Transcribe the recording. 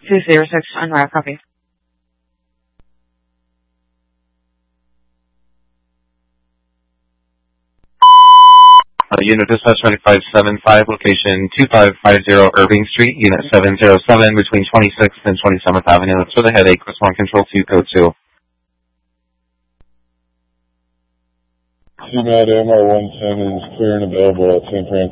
206 unwrap copy. Unit Dispatch 9575, location 2550 Irving Street, Unit 707, between 26th and 27th Avenue. That's for the headache. Respond control 2, code 2. CMAD MR110 is clear and available at St. Francis.